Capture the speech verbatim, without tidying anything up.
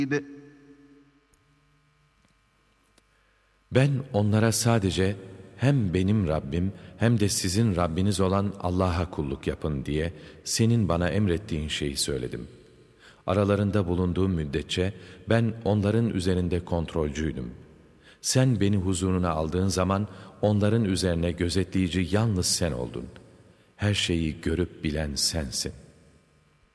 Ben onlara sadece hem benim Rabbim hem de sizin Rabbiniz olan Allah'a kulluk yapın diye senin bana emrettiğin şeyi söyledim. Aralarında bulunduğum müddetçe ben onların üzerinde kontrolcüydüm. Sen beni huzuruna aldığın zaman onların üzerine gözetleyici yalnız sen oldun. Her şeyi görüp bilen sensin.